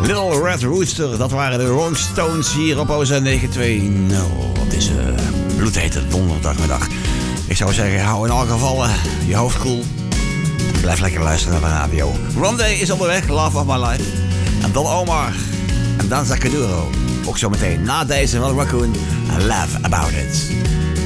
Little Red Rooster, dat waren de Rolling Stones hier op OZ 92. Op deze bloedhete donderdagmiddag. Ik zou zeggen, hou in alle gevallen je hoofd koel. Blijf lekker luisteren naar de radio. Rondé is onderweg, Love of My Life. En dan Omar. En dan Zacaduro. Ook zometeen na deze van Raccoon. And Laugh About It.